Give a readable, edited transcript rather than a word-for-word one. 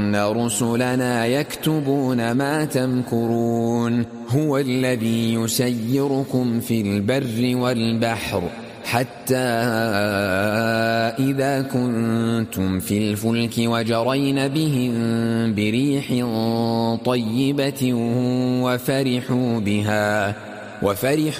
إن رسلنا يكتبون ما تمكرون هو الذي يسيركم في البر والبحر حتى إذا كنتم في الفلك وجرين بهم بريح طيبة وفرحوا